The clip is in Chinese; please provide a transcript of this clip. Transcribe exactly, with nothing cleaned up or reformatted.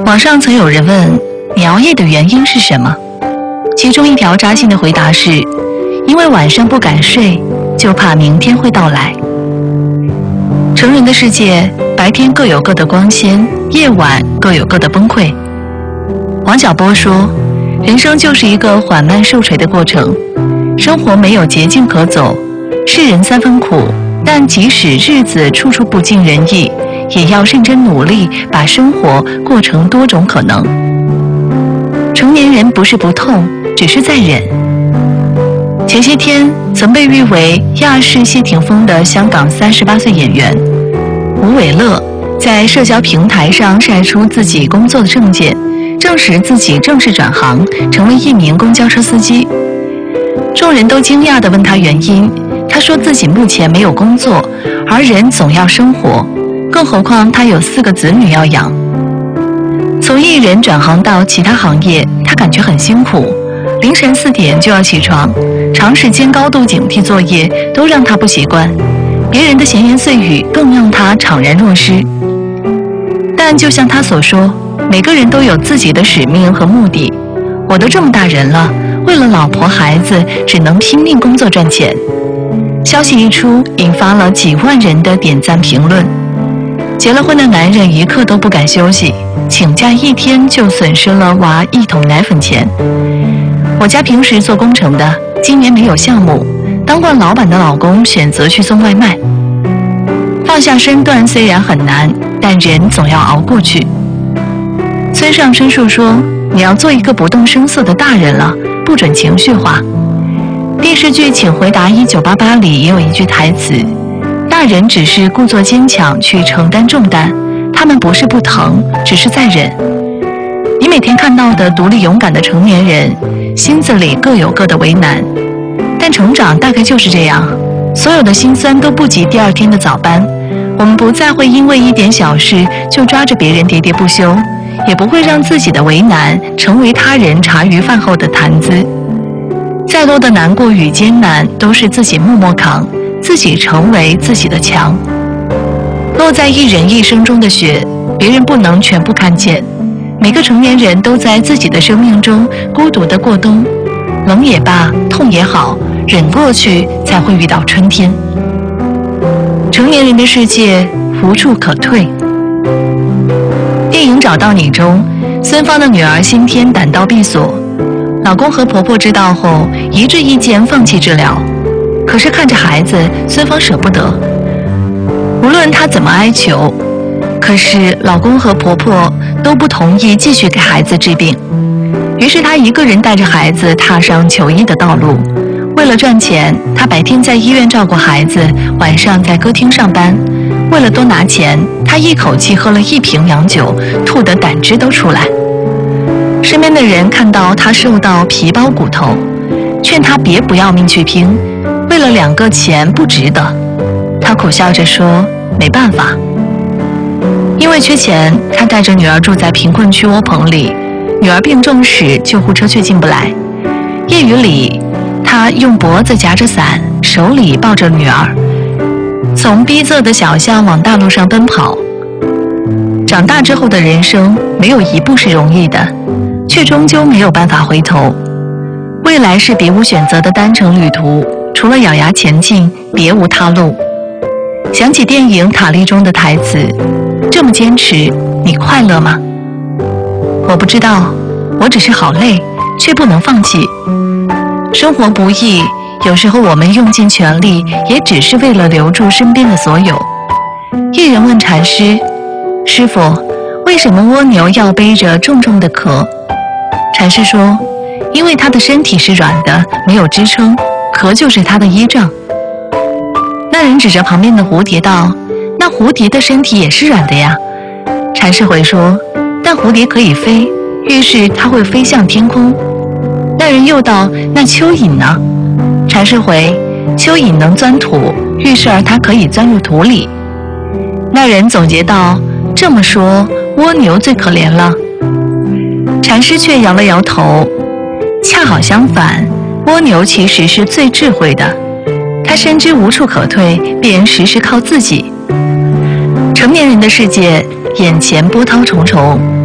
网上曾有人问你熬夜的原因是什么，其中一条扎心的回答是，因为晚上不敢睡，就怕明天会到来。成人的世界，白天各有各的光鲜，夜晚各有各的崩溃。王小波说，人生就是一个缓慢受锤的过程，生活没有捷径可走，世人三分苦，但即使日子处处不尽人意，也要认真努力，把生活过成多种可能。成年人不是不痛，只是在忍。前些天，曾被誉为亚视谢霆锋的香港三十八岁演员吴伟乐，在社交平台上晒出自己工作的证件，证实自己正式转行，成为一名公交车司机。众人都惊讶地问他原因，他说自己目前没有工作，而人总要生活，更何况他有四个子女要养。从艺人转行到其他行业，他感觉很辛苦，凌晨四点就要起床，长时间高度警惕作业都让他不习惯，别人的闲言碎语更让他怅然若失。但就像他所说，每个人都有自己的使命和目的，我都这么大人了，为了老婆孩子，只能拼命工作赚钱。消息一出，引发了几万人的点赞评论。结了婚的男人一刻都不敢休息，请假一天就损失了娃一桶奶粉钱。我家平时做工程的，今年没有项目，当惯老板的老公选择去送外卖。放下身段虽然很难，但人总要熬过去。村上春树说，你要做一个不动声色的大人了，不准情绪化。电视剧《请回答一九八八》里也有一句台词，大人只是故作坚强去承担重担，他们不是不疼，只是在忍。你每天看到的独立勇敢的成年人，心子里各有各的为难，但成长大概就是这样，所有的辛酸都不及第二天的早班。我们不再会因为一点小事就抓着别人喋喋不休，也不会让自己的为难成为他人茶余饭后的谈资。再多的难过与艰难，都是自己默默扛，自己成为自己的墙。落在一人一生中的雪，别人不能全部看见。每个成年人都在自己的生命中孤独地过冬，冷也罢，痛也好，忍过去才会遇到春天。成年人的世界无处可退。电影《找到你》中，孙芳的女儿先天胆道闭锁，老公和婆婆知道后一致意见放弃治疗。可是看着孩子，孙芳舍不得，无论她怎么哀求，可是老公和婆婆都不同意继续给孩子治病。于是她一个人带着孩子踏上求医的道路。为了赚钱，她白天在医院照顾孩子，晚上在歌厅上班。为了多拿钱，她一口气喝了一瓶洋酒，吐得胆汁都出来。身边的人看到她瘦到皮包骨头，劝她别不要命去拼，为了两个钱不值得。她苦笑着说，没办法。因为缺钱，她带着女儿住在贫困区窝棚里，女儿病重时救护车却进不来。夜雨里，她用脖子夹着伞，手里抱着女儿，从逼仄的小巷往大路上奔跑。长大之后的人生，没有一步是容易的，却终究没有办法回头。未来是别无选择的单程旅途，除了咬牙前进，别无他路。想起电影《塔利》中的台词，这么坚持，你快乐吗？我不知道，我只是好累，却不能放弃。生活不易，有时候我们用尽全力，也只是为了留住身边的所有。一人问禅师，师父，为什么蜗牛要背着重重的壳？禅师说，因为它的身体是软的，没有支撑，壳就是它的依仗。那人指着旁边的蝴蝶道，那蝴蝶的身体也是软的呀。禅师回说，但蝴蝶可以飞，于是它会飞向天空。那人又道，那蚯蚓呢？禅师回，蚯蚓能钻土，于是而它可以钻入土里。那人总结道，这么说，蜗牛最可怜了。禅师却摇了摇头，恰好相反，蜗牛其实是最智慧的，它深知无处可退，便时时靠自己。成年人的世界，眼前波涛重重，